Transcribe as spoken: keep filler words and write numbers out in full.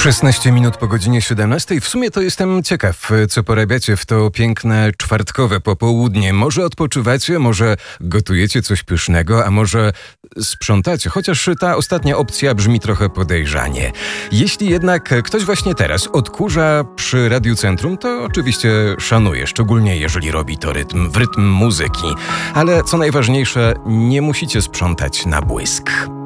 szesnaście minut po godzinie siedemnastej. W sumie to jestem ciekaw, co porabiacie w to piękne czwartkowe popołudnie. Może odpoczywacie, może gotujecie coś pysznego, a może sprzątacie, chociaż ta ostatnia opcja brzmi trochę podejrzanie. Jeśli jednak ktoś właśnie teraz odkurza przy Radiu Centrum, to oczywiście szanuję, szczególnie jeżeli robi to rytm, w rytm muzyki. Ale co najważniejsze, nie musicie sprzątać na błysk.